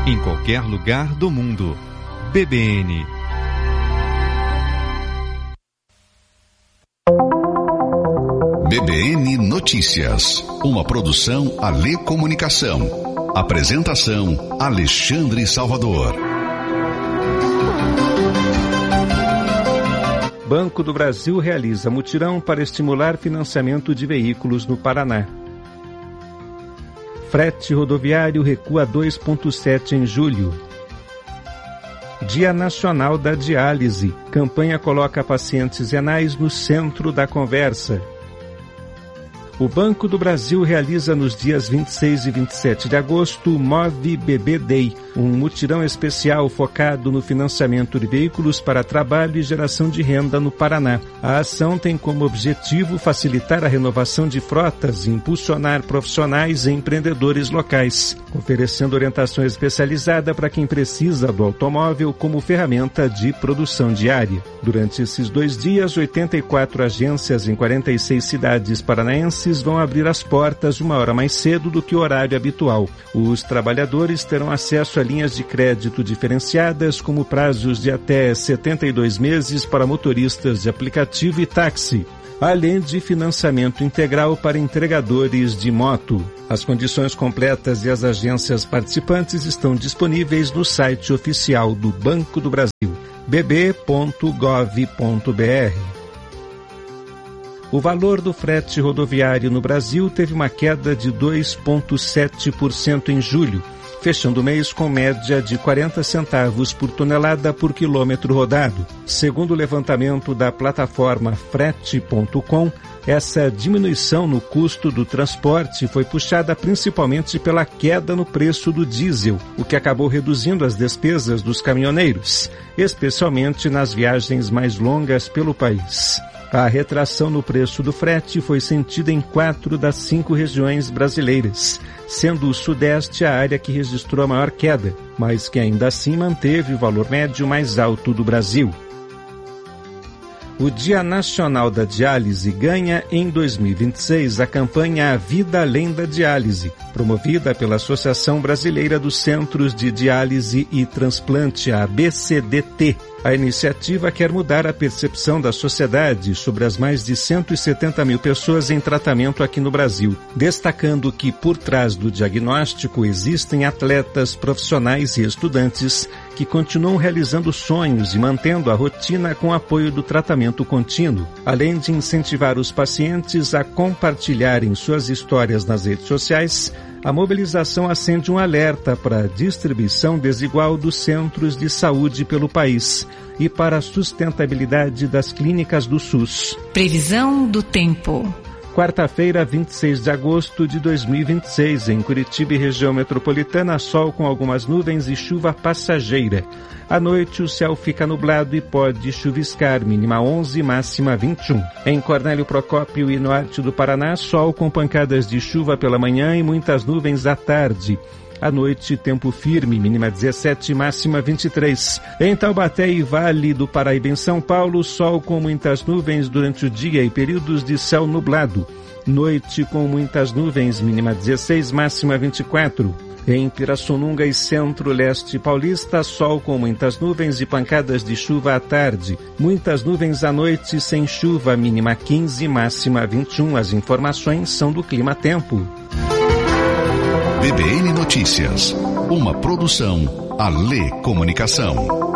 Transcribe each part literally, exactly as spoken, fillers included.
em qualquer lugar do mundo. B B N. B B N Notícias, uma produção Alê Comunicação. Apresentação Alexandre Salvador. Banco do Brasil realiza mutirão para estimular financiamento de veículos no Paraná. Frete rodoviário recua dois vírgula sete em julho. Dia Nacional da Diálise. Campanha coloca pacientes renais no centro da conversa. O Banco do Brasil realiza nos dias vinte e seis e vinte e sete de agosto o Move B B Day, um mutirão especial focado no financiamento de veículos para trabalho e geração de renda no Paraná. A ação tem como objetivo facilitar a renovação de frotas e impulsionar profissionais e empreendedores locais, oferecendo orientação especializada para quem precisa do automóvel como ferramenta de produção diária. Durante esses dois dias, oitenta e quatro agências em quarenta e seis cidades paranaenses vão abrir as portas uma hora mais cedo do que o horário habitual. Os trabalhadores terão acesso a linhas de crédito diferenciadas, como prazos de até setenta e dois meses para motoristas de aplicativo e táxi, além de financiamento integral para entregadores de moto. As condições completas e as agências participantes estão disponíveis no site oficial do Banco do Brasil, b b ponto gov ponto b r. O valor do frete rodoviário no Brasil teve uma queda de dois vírgula sete por cento em julho, fechando o mês com média de quarenta centavos por tonelada por quilômetro rodado. Segundo o levantamento da plataforma frete ponto com, essa diminuição no custo do transporte foi puxada principalmente pela queda no preço do diesel, o que acabou reduzindo as despesas dos caminhoneiros, especialmente nas viagens mais longas pelo país. A retração no preço do frete foi sentida em quatro das cinco regiões brasileiras, sendo o Sudeste a área que registrou a maior queda, mas que ainda assim manteve o valor médio mais alto do Brasil. O Dia Nacional da Diálise ganha, em dois mil e vinte e seis, a campanha A Vida Além da Diálise, promovida pela Associação Brasileira dos Centros de Diálise e Transplante, a A B C D T. A iniciativa quer mudar a percepção da sociedade sobre as mais de cento e setenta mil pessoas em tratamento aqui no Brasil, destacando que por trás do diagnóstico existem atletas, profissionais e estudantes que continuam realizando sonhos e mantendo a rotina com apoio do tratamento contínuo, além de incentivar os pacientes a compartilharem suas histórias nas redes sociais. A mobilização acende um alerta para a distribuição desigual dos centros de saúde pelo país e para a sustentabilidade das clínicas do SUS. Previsão do tempo. Quarta-feira, vinte e seis de agosto de dois mil e vinte e seis, em Curitiba e região metropolitana, sol com algumas nuvens e chuva passageira. À noite, o céu fica nublado e pode chuviscar, mínima onze, máxima vinte e um. Em Cornélio Procópio e norte do Paraná, sol com pancadas de chuva pela manhã e muitas nuvens à tarde. À noite, tempo firme, mínima dezessete, máxima vinte e três. Em Taubaté e Vale do Paraíba, em São Paulo, sol com muitas nuvens durante o dia e períodos de céu nublado. Noite com muitas nuvens, mínima dezesseis, máxima vinte e quatro. Em Pirassununga e Centro-Leste Paulista, sol com muitas nuvens e pancadas de chuva à tarde. Muitas nuvens à noite, sem chuva, mínima quinze, máxima vinte e um. As informações são do Clima Tempo. B B N Notícias, uma produção Alê Comunicação.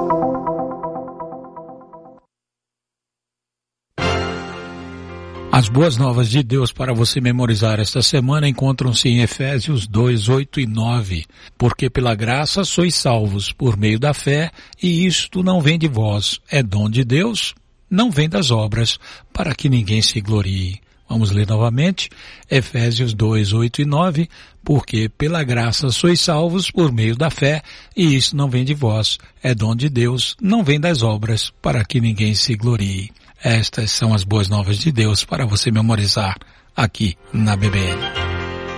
As boas novas de Deus para você memorizar esta semana encontram-se em Efésios dois, oito e nove. Porque pela graça sois salvos por meio da fé, e isto não vem de vós, é dom de Deus, não vem das obras, para que ninguém se glorie. Vamos ler novamente, Efésios dois, oito e nove, porque pela graça sois salvos por meio da fé, e isso não vem de vós, é dom de Deus, não vem das obras, para que ninguém se glorie. Estas são as boas novas de Deus para você memorizar aqui na B B N.